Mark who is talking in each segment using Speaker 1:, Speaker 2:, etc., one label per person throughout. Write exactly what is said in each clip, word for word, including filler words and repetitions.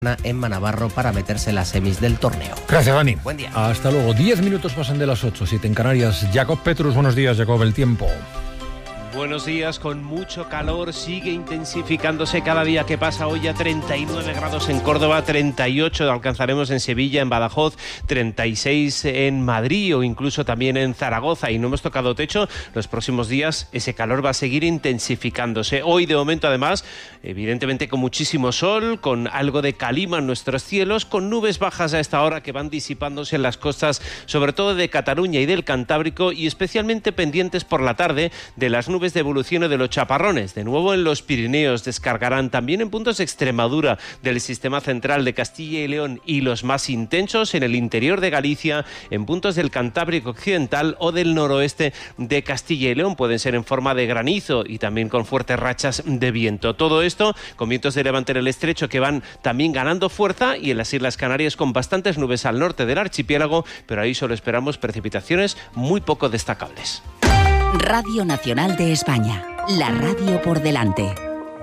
Speaker 1: Emma Navarro para meterse en las semis del torneo.
Speaker 2: Gracias, Dani.
Speaker 1: Buen día.
Speaker 2: Hasta luego. Diez minutos pasan de las ocho, siete en Canarias. Jacob Petrus, buenos días, Jacob, el tiempo.
Speaker 3: Buenos días, con mucho calor, sigue intensificándose cada día que pasa. Hoy a treinta y nueve grados en Córdoba, treinta y ocho alcanzaremos en Sevilla, en Badajoz, treinta y seis en Madrid o incluso también en Zaragoza, y no hemos tocado techo. Los próximos días ese calor va a seguir intensificándose. Hoy de momento además, evidentemente con muchísimo sol, con algo de calima en nuestros cielos, con nubes bajas a esta hora que van disipándose en las costas, sobre todo de Cataluña y del Cantábrico, y especialmente pendientes por la tarde de las nubes de evolución de los chaparrones. De nuevo en los Pirineos descargarán, también en puntos de Extremadura, del sistema central de Castilla y León, y los más intensos en el interior de Galicia, en puntos del Cantábrico occidental o del noroeste de Castilla y León. Pueden ser en forma de granizo y también con fuertes rachas de viento. Todo esto con vientos de levante en el estrecho que van también ganando fuerza, y en las Islas Canarias con bastantes nubes al norte del archipiélago, pero ahí solo esperamos precipitaciones muy poco destacables.
Speaker 4: Radio Nacional de España, la radio por delante.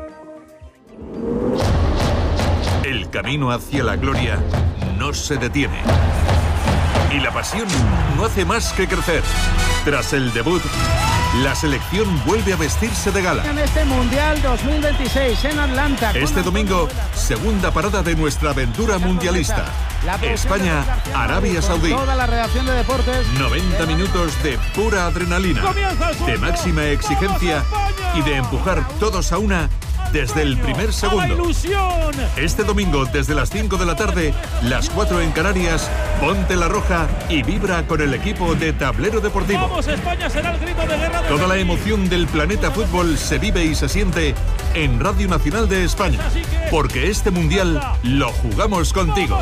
Speaker 5: El camino hacia la gloria no se detiene. Y la pasión no hace más que crecer. Tras el debut, la selección vuelve a vestirse de gala.
Speaker 6: En este Mundial dos mil veintiséis en Atlanta.
Speaker 5: Este domingo, segunda parada de nuestra aventura mundialista. España, Arabia Saudí.
Speaker 6: Toda la redacción de deportes.
Speaker 5: noventa minutos de pura adrenalina, de máxima exigencia y de empujar todos a una desde el primer segundo. Este domingo, desde las cinco de la tarde, las cuatro en Canarias, ponte la roja y vibra con el equipo de Tablero Deportivo.
Speaker 6: Vamos, España será el grito de guerra de
Speaker 5: Toda la emoción del planeta fútbol se vive y se siente en Radio Nacional de España, porque este mundial lo jugamos contigo.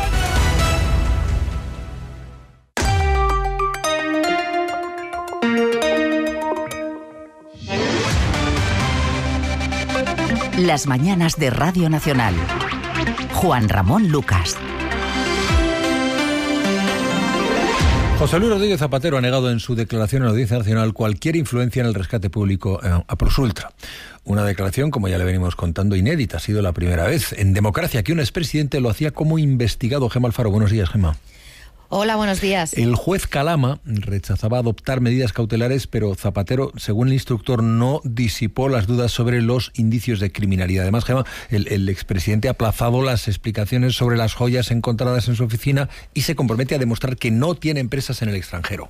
Speaker 4: Las mañanas de Radio Nacional. Juan Ramón Lucas.
Speaker 2: José Luis Rodríguez Zapatero ha negado en su declaración en la Audiencia Nacional cualquier influencia en el rescate público a Prosultra. Una declaración, como ya le venimos contando, inédita. Ha sido la primera vez en democracia que un expresidente lo hacía como investigado. Gemma Alfaro, buenos días, Gemma.
Speaker 7: Hola, buenos días.
Speaker 2: El juez Calama rechazaba adoptar medidas cautelares, pero Zapatero, según el instructor, no disipó las dudas sobre los indicios de criminalidad. Además, Gemma, el, el expresidente ha aplazado las explicaciones sobre las joyas encontradas en su oficina y se compromete a demostrar que no tiene empresas en el extranjero.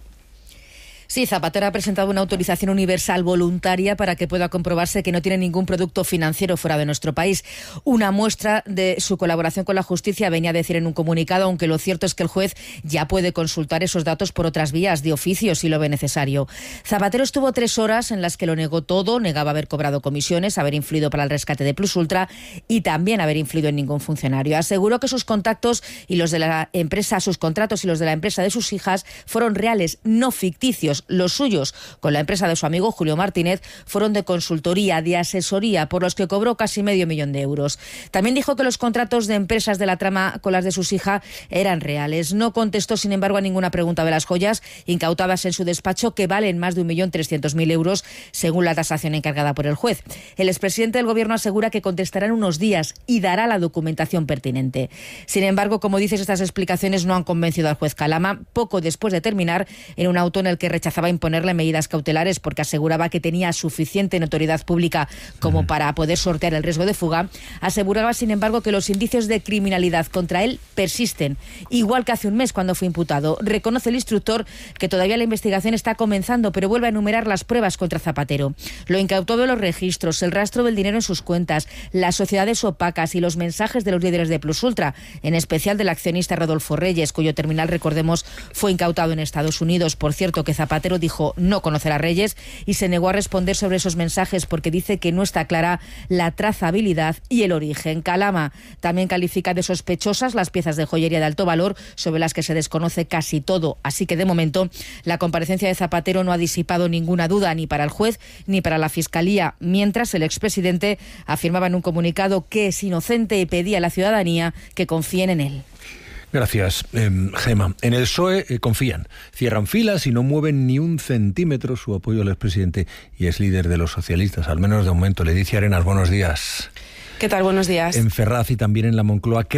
Speaker 7: Sí, Zapatero ha presentado una autorización universal voluntaria para que pueda comprobarse que no tiene ningún producto financiero fuera de nuestro país. Una muestra de su colaboración con la justicia, venía a decir en un comunicado, aunque lo cierto es que el juez ya puede consultar esos datos por otras vías, de oficio, si lo ve necesario. Zapatero estuvo tres horas en las que lo negó todo, negaba haber cobrado comisiones, haber influido para el rescate de Plusultra y también haber influido en ningún funcionario. Aseguró que sus contactos y los de la empresa, sus contratos y los de la empresa de sus hijas fueron reales, no ficticios. Los suyos, con la empresa de su amigo Julio Martínez, fueron de consultoría, de asesoría, por los que cobró casi medio millón de euros. También dijo que los contratos de empresas de la trama con las de sus hijas eran reales. No contestó, sin embargo, a ninguna pregunta de las joyas incautadas en su despacho, que valen más de un millón trescientos mil euros, según la tasación encargada por el juez. El expresidente del Gobierno asegura que contestará en unos días y dará la documentación pertinente. Sin embargo, como dices, estas explicaciones no han convencido al juez Calama. Poco después de terminar, en un auto en el que rechazaba a imponerle medidas cautelares porque aseguraba que tenía suficiente notoriedad pública como para poder sortear el riesgo de fuga, aseguraba, sin embargo, que los indicios de criminalidad contra él persisten, igual que hace un mes cuando fue imputado. Reconoce el instructor que todavía la investigación está comenzando, pero vuelve a enumerar las pruebas contra Zapatero. Lo incautado de los registros, el rastro del dinero en sus cuentas, las sociedades opacas y los mensajes de los líderes de Plusultra, en especial del accionista Rodolfo Reyes, cuyo terminal, recordemos, fue incautado en Estados Unidos. Por cierto, que Zapatero dijo no conocer a Reyes y se negó a responder sobre esos mensajes porque dice que no está clara la trazabilidad y el origen. Calama también califica de sospechosas las piezas de joyería de alto valor sobre las que se desconoce casi todo. Así que, de momento, la comparecencia de Zapatero no ha disipado ninguna duda ni para el juez ni para la Fiscalía, mientras el expresidente afirmaba en un comunicado que es inocente y pedía a la ciudadanía que confíen en él.
Speaker 2: Gracias, eh, Gemma. En el P S O E eh, confían, cierran filas y no mueven ni un centímetro su apoyo al expresidente y es líder de los socialistas, al menos de momento. Leticia Arenas, buenos días.
Speaker 8: ¿Qué tal? Buenos días.
Speaker 2: En Ferraz y también en la Moncloa, ¿qué